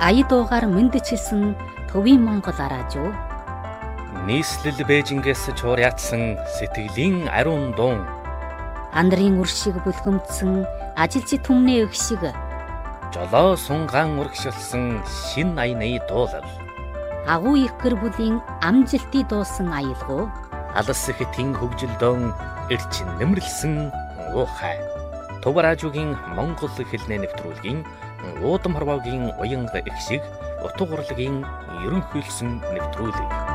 аяд уугаар мэндчилсэн төвийн Монгол араажуу. Нийслэл Бээжингээс чуурьяатсан сэтгэлийн ариун дуун. Андрын үр шиг бүлгэмдсэн ажилчид түмний эх шиг. Жолоо сунгаан урагшилсан шин аяны дуулал. Агуу их гэр бүлийн амжилтыг дуусан аялгуу. Алс хэтийн хөгжилдөөн эрчин нэмэрлсэн уухай. Төв радиогийн Монгол хэлний нэвтрүүлгийн уудам хорвоогийн уянга их шиг утга урлагийн ерөнхийлсөн нэвтрүүлэг.